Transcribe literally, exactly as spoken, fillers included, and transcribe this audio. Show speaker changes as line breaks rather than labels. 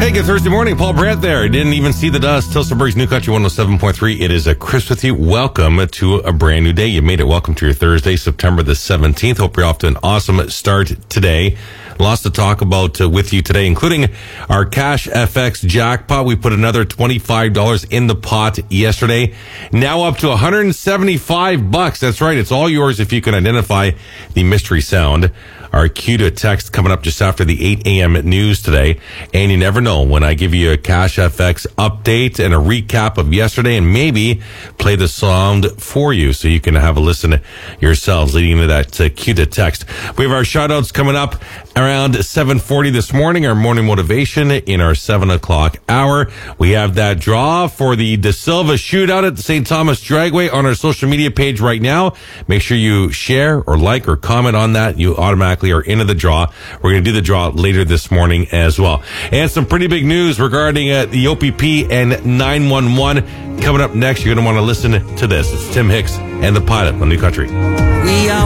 Hey, good Thursday morning. Paul Brandt there. Didn't even see the dust. Tilsonburg's New Country one oh seven point three. It is a Chris with you. Welcome to a brand new day. You made it. Welcome to your Thursday, September the seventeenth. Hope you're off to an awesome start today. Lots to talk about uh, with you today, including our Cash F X jackpot. We put another twenty-five dollars in the pot yesterday. Now up to one hundred seventy-five bucks. That's right. It's all yours if you can identify the mystery sound. Our cue to text coming up just after the eight a.m. news today. And you never know when I give you a Cash F X update and a recap of yesterday and maybe play the sound for you so you can have a listen yourselves leading into that uh, cue to text. We have our shout outs coming up around seven forty this morning, our morning motivation in our seven o'clock hour. We have that draw for the De Silva shootout at the Saint Thomas Dragway on our social media page right now. Make sure you share or like or comment on that. You automatically are into the draw. We're going to do the draw later this morning as well. And some pretty big news regarding uh, the O P P and nine one one. Coming up next, you're going to want to listen to this. It's Tim Hicks and the Pilot on New Country.
We are